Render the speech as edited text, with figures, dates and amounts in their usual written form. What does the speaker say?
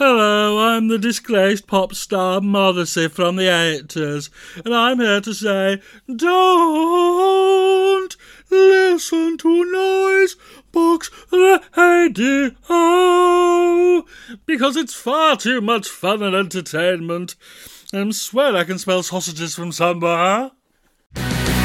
Hello, I'm the disgraced pop star Morrissey from the 80s, and I'm here to say, don't listen to Noise Box Radio, because it's far too much fun and entertainment. I swear I can smell sausages from somewhere.